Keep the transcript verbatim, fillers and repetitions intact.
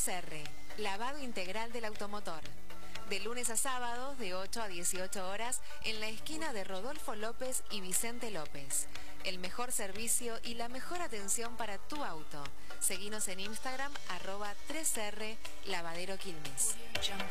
R, lavado integral del automotor. De lunes a sábados, de ocho a dieciocho horas, en la esquina de Rodolfo López y Vicente López. El mejor servicio y la mejor atención para tu auto. Seguinos en Instagram, arroba tres R Lavadero Quilmes.